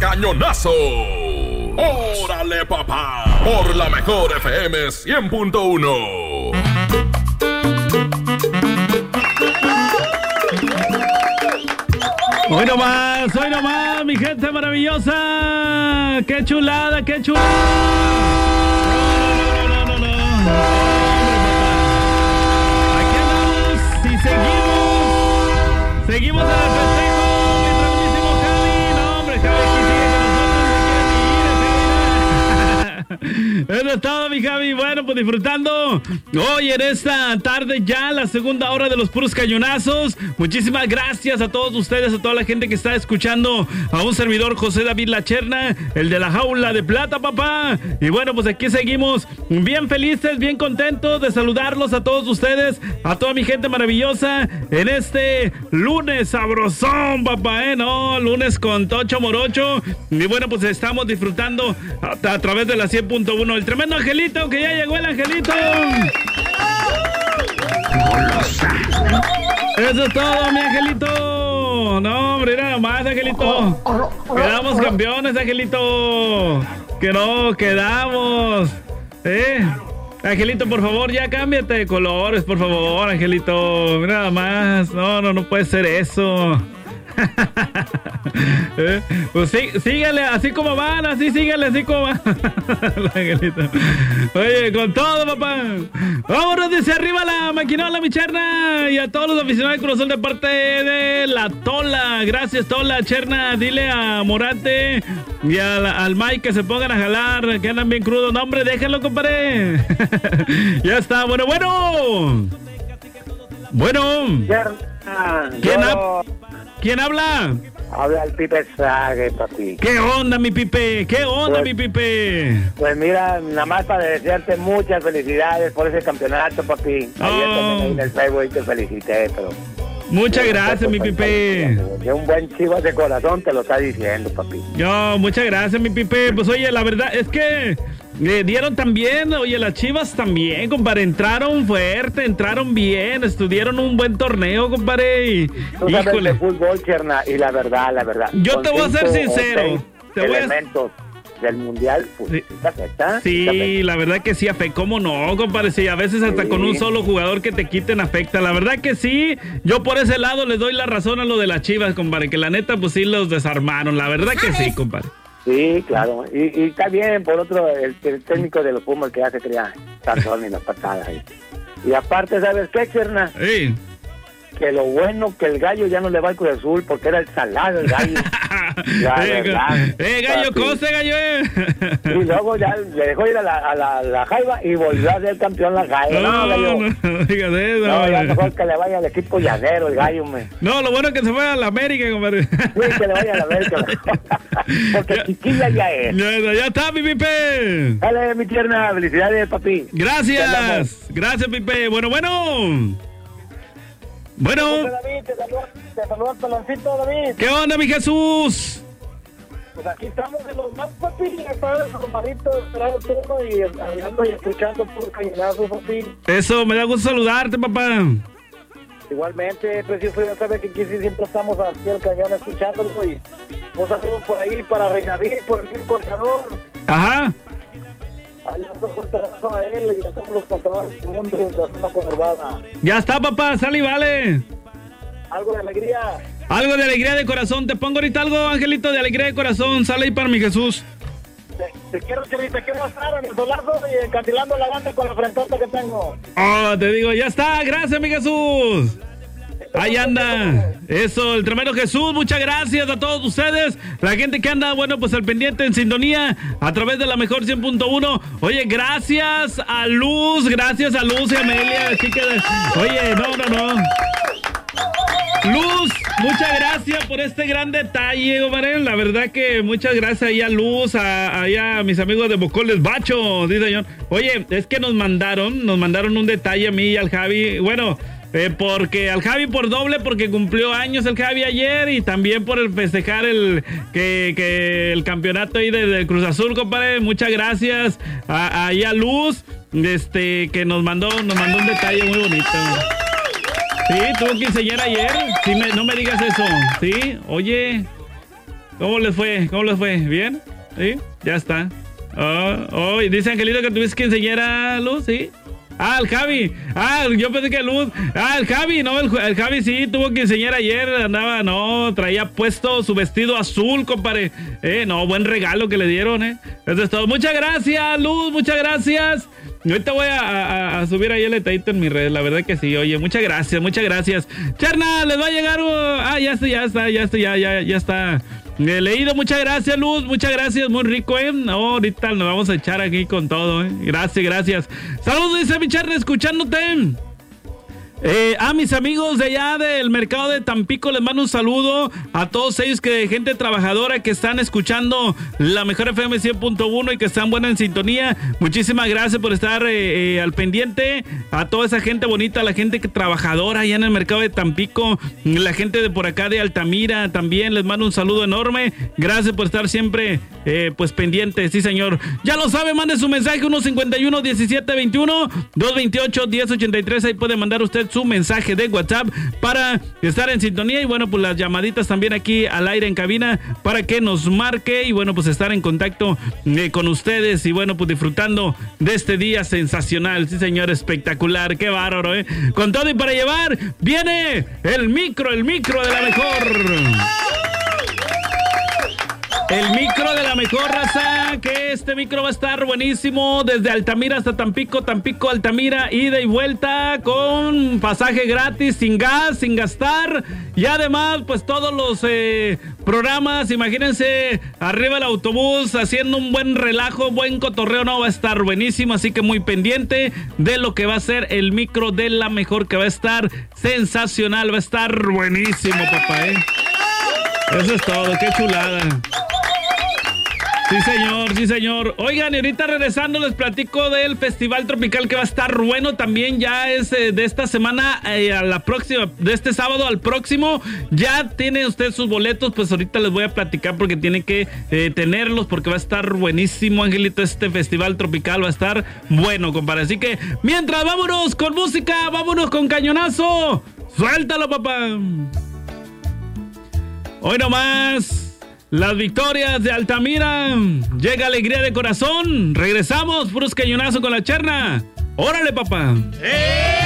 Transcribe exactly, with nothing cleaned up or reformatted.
cañonazo. ¡Órale, papá! Por la mejor F M cien punto uno. Hoy nomás, hoy nomás, mi gente maravillosa. ¡Qué chulada, qué chulada! No, no, no, no, no, no. Aquí andamos y seguimos. Seguimos en el festejo, mi grandísimo Javi. No, hombre, Javi, aquí sigue con nosotros. Eso es todo, mi Javi. Bueno, pues disfrutando hoy en esta tarde ya la segunda hora de los puros cañonazos. Muchísimas gracias a todos ustedes, a toda la gente que está escuchando, a un servidor José David Lacherna, el de la jaula de plata, papá. Y bueno, pues aquí seguimos bien felices, bien contentos de saludarlos a todos ustedes, a toda mi gente maravillosa en este lunes sabrosón, papá, ¿eh? No, lunes con Tocho Morocho. Y bueno, pues estamos disfrutando a, a través de la cien punto uno. El tremendo Angelito, que ya llegó el Angelito. Eso es todo, mi Angelito. No, hombre, nada más, Angelito. Quedamos campeones, Angelito. Que no, quedamos. ¿Eh? Angelito, por favor, ya cámbiate de colores, por favor, Angelito. Nada más. No, no, no puede ser eso. ¿Eh? Pues sí, sígale así como van, así sígale así como van. Oye, con todo, papá. Vámonos, dice arriba la maquinola, mi Cherna. Y a todos los aficionados de Cruz Azul de parte de la Tola. Gracias, Tola, Cherna. Dile a Morate y al, al Mike que se pongan a jalar, que andan bien crudos. No, hombre, déjenlo, compadre. Ya está, bueno, bueno. Bueno. ¿Quién habla? ¿Quién habla? Habla el Pipe Sague, papi. ¿Qué onda, mi Pipe? ¿Qué onda, pues, mi Pipe? Pues mira, nada más para desearte muchas felicidades por ese campeonato, papi. Oh. Ayer también ahí en el Facebook te felicité, pero... Muchas gracias, mi Pipe. De un buen chivas de corazón te lo está diciendo, papi. Yo, muchas gracias, mi Pipe. Pues oye, la verdad es que le dieron también, oye, las Chivas también, compadre. Entraron fuerte, entraron bien, estuvieron un buen torneo, compadre. Y, Tú sabes híjole. de fútbol, Cherna, y la verdad, la verdad. Yo te voy a ser sincero. Te voy a... del mundial, pues, sí, ¿te afecta? Sí, ¿te afecta? La verdad que sí afecta. ¿Cómo no, compadre? Sí, a veces hasta sí. Con un solo jugador que te quiten afecta. La verdad que sí, yo por ese lado les doy la razón a lo de las Chivas, compadre, que la neta pues sí los desarmaron. La verdad que sí, compadre. Sí, claro. Y, y está bien, por otro, el, el técnico de los Pumas que hace crea Sansón y las patadas. Y, y aparte, ¿sabes qué, Cherna? Sí. Que lo bueno que el Gallo ya no le va al Cruz Azul porque era el salado el Gallo. La eh, verdad, eh, Gallo, cose, Gallo. Eh. Y luego ya le dejó ir a la, a la, la Jaiba y volvió a ser campeón la Jaiba. No, no, Gallo. No, digas eso. No, ya mejor que le vaya al equipo llanero el Gallo, me. No, lo bueno es que se vaya a la América, compadre. Sí, que le vaya a la América. Porque ya, chiquilla ya es. Ya, ya está, mi Pipe. Dale, mi tierna, felicidades, papi. Gracias. Gracias, Pipe. Bueno, bueno. Bueno. David, te saludo, te saludo al peloncito, David. ¿Qué onda, mi Jesús? Pues aquí estamos en los más, papi, estamos formaditos, esperando turno y hablando y escuchando por cañonazo, papi. Eso, me da gusto saludarte, papá. Igualmente, precioso, ya sabes que aquí sí siempre estamos aquí al cañón escuchándolo y un saludo por ahí para Reinaví, por el contador. Ajá. Ya está, papá, sal y vale. Algo de alegría. Algo de alegría de corazón. Te pongo ahorita algo, Angelito, de alegría de corazón. Sale ahí para mi Jesús. Te, te quiero, te quiero mostrar en el solazo y encantilando la banda con la frentota que tengo. Oh, te digo, ya está. Gracias, mi Jesús. Ahí anda, eso, el tremendo Jesús, muchas gracias a todos ustedes, la gente que anda, bueno, pues al pendiente en sintonía a través de la mejor cien punto uno. Oye, gracias a Luz, gracias a Luz y Amelia, chica de... Oye, no, no, no. Luz, muchas gracias por este gran detalle, compadre. La verdad que muchas gracias ahí a Luz, a, a, a mis amigos de Bocoles Bacho, dice señor. Oye, es que nos mandaron, nos mandaron un detalle a mí y al Javi, bueno... Eh, porque al Javi por doble, porque cumplió años el Javi ayer y también por el festejar el que, que el campeonato ahí del de Cruz Azul, compadre. Muchas gracias a, a, a Luz, este, que nos mandó, nos mandó un detalle muy bonito. Sí, tuvo que enseñar ayer. Sí, me, no me digas eso. Sí, oye. ¿Cómo les fue? ¿Cómo les fue? ¿Bien? ¿Sí? Ya está. Oh, oh, y dice Angelito que tuviste quinceañera, Luz, ¿sí? Ah, el Javi. Ah, yo pensé que Luz. Ah, el Javi, no, el, el Javi sí tuvo quinceañera ayer. Andaba, no, traía puesto su vestido azul, compadre. Eh, no, buen regalo que le dieron, eh. Eso es todo. Muchas gracias, Luz, muchas gracias. Ahorita voy a, a, a subir ahí el detallito en mi red, la verdad que sí. Oye, muchas gracias, muchas gracias. Cherna, les va a llegar. Uh, ah, ya está, ya está, ya está, ya, ya, ya está. He leído, muchas gracias, Luz, muchas gracias, muy rico, ¿eh? No, ahorita nos vamos a echar aquí con todo, ¿eh? Gracias, gracias. Saludos, dice mi Cherna, escuchándote. Eh, a mis amigos de allá del mercado de Tampico les mando un saludo a todos ellos, que gente trabajadora que están escuchando la mejor F M cien punto uno y que están buena en sintonía. Muchísimas gracias por estar eh, eh, al pendiente. A toda esa gente bonita, la gente que trabajadora allá en el mercado de Tampico, la gente de por acá de Altamira también les mando un saludo enorme. Gracias por estar siempre eh, pues pendiente. Sí, señor. Ya lo sabe, mande su mensaje uno cincuenta y uno diecisiete veintiuno dos veintiocho diez ochenta y tres. Ahí puede mandar usted su mensaje de WhatsApp para estar en sintonía, y bueno, pues las llamaditas también aquí al aire en cabina para que nos marque y bueno, pues estar en contacto eh, con ustedes y bueno, pues disfrutando de este día sensacional. Sí, señor, espectacular, qué bárbaro, eh. Con todo y para llevar, viene el micro, el micro de la mejor. El micro de la mejor, raza, que este micro va a estar buenísimo desde Altamira hasta Tampico, Tampico, Altamira, ida y vuelta con pasaje gratis, sin gas, sin gastar, y además pues todos los eh, programas, imagínense, arriba el autobús haciendo un buen relajo, buen cotorreo, no, va a estar buenísimo, así que muy pendiente de lo que va a ser el micro de la mejor, que va a estar sensacional, va a estar buenísimo, papá, ¿eh? Eso es todo, qué chulada. Sí, señor, sí, señor. Oigan, y ahorita regresando les platico del Festival Tropical que va a estar bueno también. Ya es eh, de esta semana eh, a la próxima, de este sábado al próximo. Ya tiene usted sus boletos, pues ahorita les voy a platicar porque tiene que eh, tenerlos, porque va a estar buenísimo, Angelito. Este Festival Tropical va a estar bueno, compadre. Así que, mientras, vámonos con música, vámonos con cañonazo. Suéltalo, papá. Hoy nomás. Las victorias de Altamira. Llega alegría de corazón. Regresamos, puros cañonazos con la Cherna. ¡Órale, papá! ¡Eh!